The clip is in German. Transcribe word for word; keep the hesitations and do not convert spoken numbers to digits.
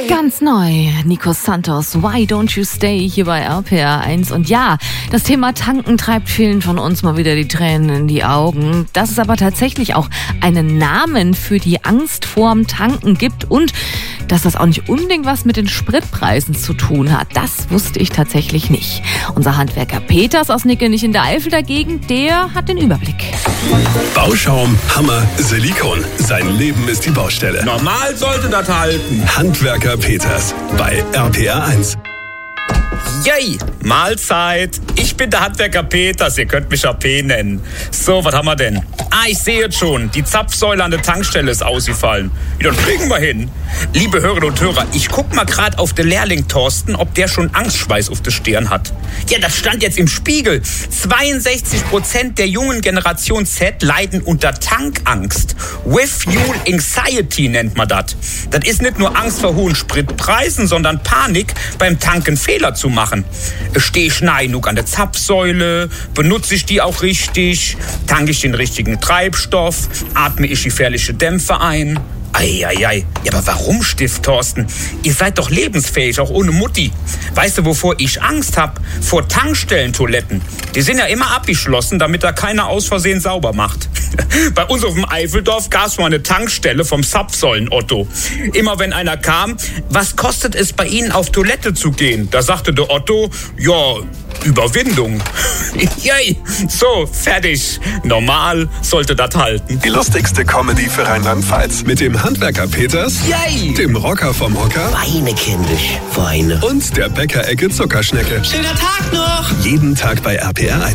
Ganz neu, Nico Santos, Why Don't You Stay, hier bei R P R eins. Und ja, das Thema Tanken treibt vielen von uns mal wieder die Tränen in die Augen. Dass es aber tatsächlich auch einen Namen für die Angst vorm Tanken gibt und dass das auch nicht unbedingt was mit den Spritpreisen zu tun hat, das wusste ich tatsächlich nicht. Unser Handwerker Peters aus Nickenich in der Eifel dagegen, der hat den Überblick. Bauschaum, Hammer, Silikon. Sein Leben ist die Baustelle. Normal sollte das halten. Handwerker Peters bei R P R eins. Yay, Mahlzeit. Ich bin der Handwerker Peters, ihr könnt mich A P nennen. So, was haben wir denn? Ah, ich sehe jetzt schon, die Zapfsäule an der Tankstelle ist ausgefallen. Ja, das kriegen wir hin. Liebe Hörerinnen und Hörer, ich guck mal gerade auf den Lehrling Thorsten, ob der schon Angstschweiß auf der Stirn hat. Ja, das stand jetzt im Spiegel. zweiundsechzig Prozent der jungen Generation Z leiden unter Tankangst. With Fuel Anxiety nennt man das. Das ist nicht nur Angst vor hohen Spritpreisen, sondern Panik beim Tanken Fehler zu machen. Stehe ich nah genug an der Zapfsäule? Benutze ich die auch richtig? Tanke ich den richtigen Treibstoff? Atme ich gefährliche Dämpfe ein? Eieiei. Ja, aber warum, Stift, Thorsten? Ihr seid doch lebensfähig, auch ohne Mutti. Weißt du, wovor ich Angst hab? Vor Tankstellentoiletten. Die sind ja immer abgeschlossen, damit da keiner aus Versehen sauber macht. Bei uns auf dem Eifeldorf gab es mal eine Tankstelle vom Zapfsäulen-Otto. Immer wenn einer kam, was kostet es bei Ihnen auf Toilette zu gehen? Da sagte der Otto, ja, Überwindung. Yay, so, fertig. Normal sollte das halten. Die lustigste Comedy für Rheinland-Pfalz. Mit dem Handwerker Peters, Yay, dem Rocker vom Hocker Weine, kindisch, Weine. und der Bäckerecke Zuckerschnecke. Schöner Tag noch! Jeden Tag bei R P R eins.